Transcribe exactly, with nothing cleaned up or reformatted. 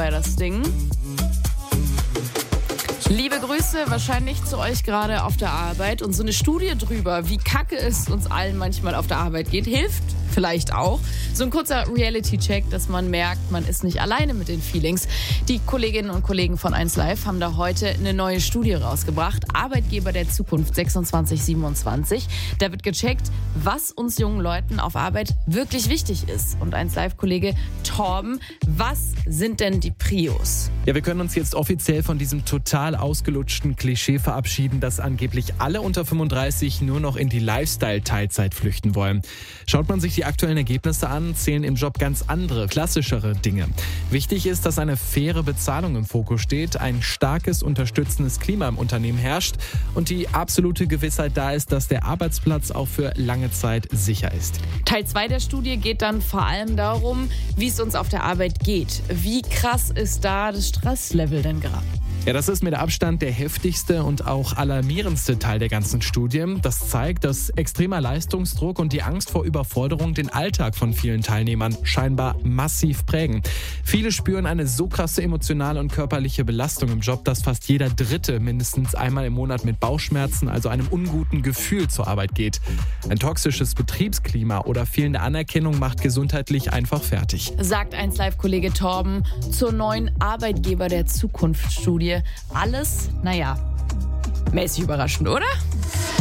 wäre das Ding. Liebe Grüße wahrscheinlich zu euch gerade auf der Arbeit. Und so eine Studie drüber, wie kacke es uns allen manchmal auf der Arbeit geht, hilft vielleicht auch. So ein kurzer Reality-Check, dass man merkt, man ist nicht alleine mit den Feelings. Die Kolleginnen und Kollegen von eins Live haben da heute eine neue Studie rausgebracht. Arbeitgeber der Zukunft sechsundzwanzig siebenundzwanzig. Da wird gecheckt, was uns jungen Leuten auf Arbeit wirklich wichtig ist. Und eins Live-Kollege Torben, was sind denn die Prios? Ja, wir können uns jetzt offiziell von diesem total ausgelutschten Klischee verabschieden, dass angeblich alle unter fünfunddreißig nur noch in die Lifestyle-Teilzeit flüchten wollen. Schaut man sich die aktuellen Ergebnisse an, zählen im Job ganz andere, klassischere Dinge. Wichtig ist, dass eine faire Bezahlung im Fokus steht, ein starkes, unterstützendes Klima im Unternehmen herrscht und die absolute Gewissheit da ist, dass der Arbeitsplatz auch für lange Zeit sicher ist. Teil zwei der Studie geht dann vor allem darum, wie es uns auf der Arbeit geht. Wie krass ist da das Stresslevel denn gerade? Ja, das ist mit Abstand der heftigste und auch alarmierendste Teil der ganzen Studie. Das zeigt, dass extremer Leistungsdruck und die Angst vor Überforderung den Alltag von vielen Teilnehmern scheinbar massiv prägen. Viele spüren eine so krasse emotionale und körperliche Belastung im Job, dass fast jeder Dritte mindestens einmal im Monat mit Bauchschmerzen, also einem unguten Gefühl zur Arbeit geht. Ein toxisches Betriebsklima oder fehlende Anerkennung macht gesundheitlich einfach fertig. Sagt eins Live-Kollege Torben zur neuen Arbeitgeber der Zukunft-Studie. Alles, naja, mäßig überraschend, oder?